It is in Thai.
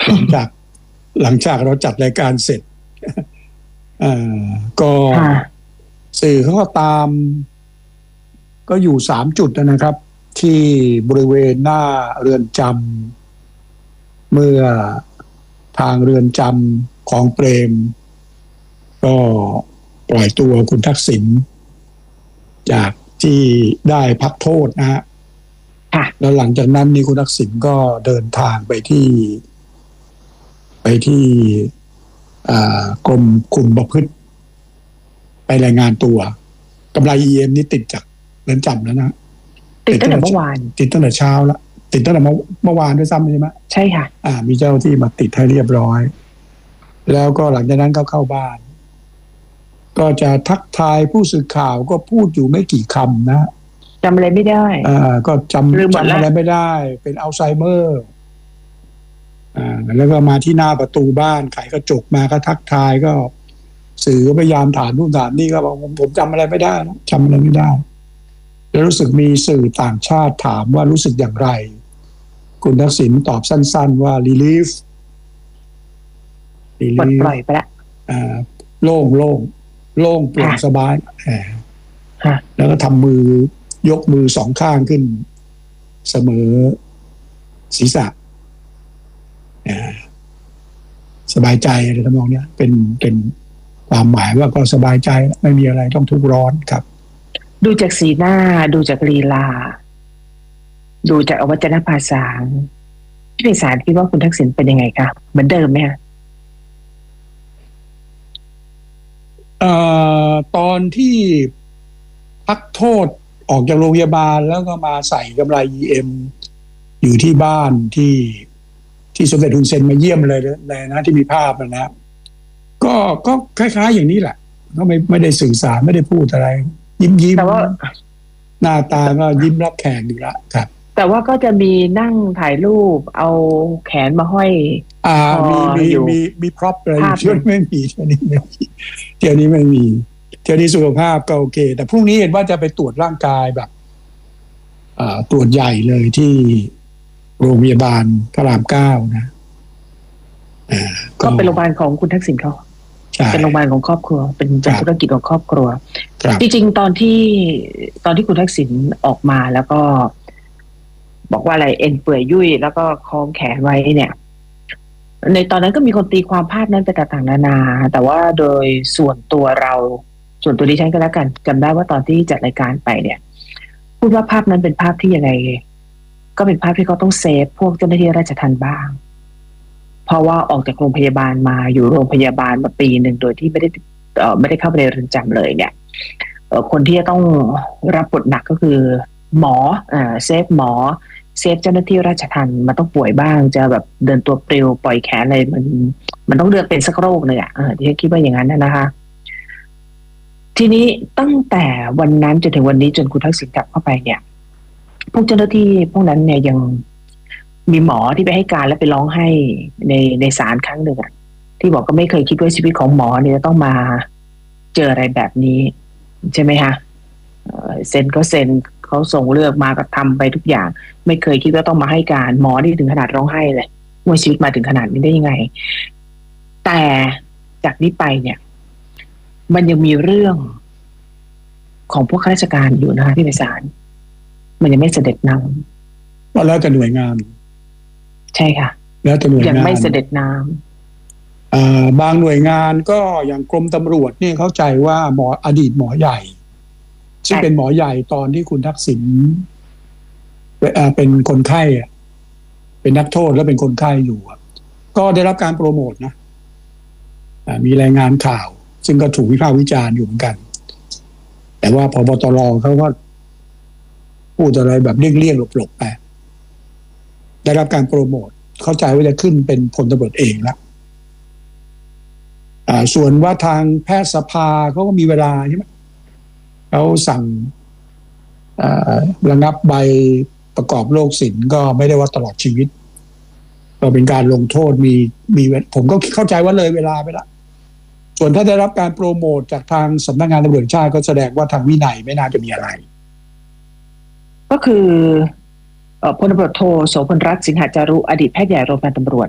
หลังจากเราจัดรายการเสร็จก็สื่อเขาก็ตามก็อยู่3 จุดนะครับที่บริเวณหน้าเรือนจำเมื่อทางเรือนจำของเปรมก็ปล่อยตัวคุณทักษิณจากที่ได้พักโทษนะฮะแล้วหลังจากนั้นนี่คุณทักษิณก็เดินทางไปที่กรมคุมประพฤติไปรายงานตัวกำไร EM นี่ติดจากเรือนจำแล้วนะติดตั้งแต่เมื่อวานติดตั้งแต่เช้าแล้วติดตั้งแต่เมื่อวานด้วยซ้ำใช่ไหมใช่ค่ะมีเจ้าที่มาติดให้เรียบร้อยแล้วก็หลังจากนั้นก็เข้าบ้านก็จะทักทายผู้สื่อข่าวก็พูดอยู่ไม่กี่คำนะจำอะไรไม่ได้ก็จำอะไรไม่ได้เป็นอัลไซเมอร์แล้วก็มาที่หน้าประตูบ้านไขกระจกมาก็ทักทายก็สื่อก็พยายามถามนู่นถามนี่ก็บอกผมจำอะไรไม่ได้นะจำอะไรไม่ได้แล้วรู้สึกมีสื่อต่างชาติถามว่ารู้สึกอย่างไรคุณทักษิณตอบสั้นๆว่า relief ปลดปล่อยไปละโล่งโปร่งสบายแล้วก็ทำยกมือ2 ข้างขึ้นเสมอศีรษะสบายใจอะไรทำนองนี้เป็นความหมายว่าก็สบายใจไม่มีอะไรต้องทุกข์ร้อนครับดูจากสีหน้าดูจากลีลาดูจากอวัจนภาษาที่ในศาลคิดว่าคุณทักษิณเป็นยังไงคะเหมือนเดิมไหมคะตอนที่พักโทษออกจากโรงพยาบาลแล้วก็มาใส่กำไร EM อยู่ที่บ้านที่สมเด็จฮุนเซนมาเยี่ยมเลยนะที่มีภาพนะครับก็คล้ายๆอย่างนี้แหละก็ไม่ได้สื่อสารไม่ได้พูดอะไรยิ้มแต่ว่าหน้าตาก็ยิ้มรับแขกอยู่ละครับแต่ว่าก็จะมีนั่งถ่ายรูปเอาแขนมาห้อยมีพร็อพอะไรเชื่อไม่มีเที่ยวนี้ไม่มีเที่ยวนี้สุขภาพก็โอเคแต่พรุ่งนี้เห็นว่าจะไปตรวจร่างกายแบบตรวจใหญ่เลยที่โรงพยาบาลพระราม 9นะก็เป็นโรงพยาบาลของคุณทักษิณเขาเป็นโรงพยาบาลของครอบครัวเป็นธุรกิจของครอบครัวจริงๆตอนที่คุณทักษิณออกมาแล้วก็บอกว่าอะไรเอ็นเปื่อยยุ่ยแล้วก็คล้องแขนไว้เนี่ยในตอนนั้นก็มีคนตีความภาพนั้นไปต่างๆนานาแต่ว่าโดยส่วนตัวดิฉันก็แล้วกันจำได้ว่าตอนที่จัดรายการไปเนี่ยพูดว่าภาพนั้นเป็นภาพที่ยังไงก็เป็นภาพที่เขาต้องเซฟพวกเจ้าหน้าที่ราชทัณฑ์บ้างเพราะว่าออกจากโรงพยาบาลมาอยู่โรงพยาบาลมาปีหนึ่งโดยที่ไม่ได้เข้าไปในเรือนจำเลยเนี่ยคนที่จะต้องรับบทหนักก็คือหมอเซฟหมอเซฟเจ้าหน้าที่ราชทัณฑ์มันต้องป่วยบ้างจะแบบเดินตัวปลิวปล่อยแขนอะไรมันต้องเลือกเป็นสักโรคเลยที่ฉันคิดว่าอย่างนั้นนะคะทีนี้ตั้งแต่วันนั้นจนถึงวันนี้จนคุณทักษิณกลับเข้าไปเนี่ยพวกเจ้าหน้าที่พวกนั้นเนี่ยยังมีหมอที่ไปให้การและไปร้องให้ในศาลครั้งหนึ่งที่บอกก็ไม่เคยคิดว่าชีวิตของหมอเนี่ยจะต้องมาเจออะไรแบบนี้ใช่ไหมคะเซ็นก็เซ็นเขาส่งเลือกมาก็ทำไปทุกอย่างไม่เคยคิดว่าต้องมาให้การหมอที่ถึงขนาดร้องไห้เลยว่าชีวิตมาถึงขนาดนี้ได้ยังไงแต่จากนี้ไปเนี่ยมันยังมีเรื่องของพวกข้าราชการอยู่นะคะที่ในศาลมันยังไม่เสด็จน้ำว่าแล้วแต่หน่วยงานใช่ค่ะแล้วแต่หน่วยงานยังไม่เสด็จน้ำบางหน่วยงานก็อย่างกรมตำรวจเนี่ยเข้าใจว่าอดีตหมอใหญ่ซึ่งเป็นหมอใหญ่ตอนที่คุณทักษิณเป็นคนไข้เป็นนักโทษแล้วเป็นคนไข้อยู่ก็ได้รับการโปรโมทนะมีรายงานข่าวซึ่งก็ถูกวิพากษ์วิจารณ์อยู่เหมือนกันแต่ว่าพบตรเขาก็พูดอะไรแบบเลี่ยงๆหลบๆไปได้รับการโปรโมทเข้าใจว่าจะขึ้นเป็นพลตำรวจเอกแล้วส่วนว่าทางแพทยสภาเขาก็มีเวลาใช่ไหมเขาสั่งระงับใบประกอบโรคศิลป์ก็ไม่ได้ว่าตลอดชีวิตก็เป็นการลงโทษมีผมก็เข้าใจว่าเลยเวลาไปแล้วส่วนถ้าได้รับการโปรโมทจากทางสำนักงานตำรวจแห่งชาติก็แสดงว่าทางวินัยไม่น่าจะมีอะไรก็คือพลตำรวจโทโสพลรัตน์สิงหจารุอดีตแพทย์ใหญ่โรงพยาบาลตำรวจ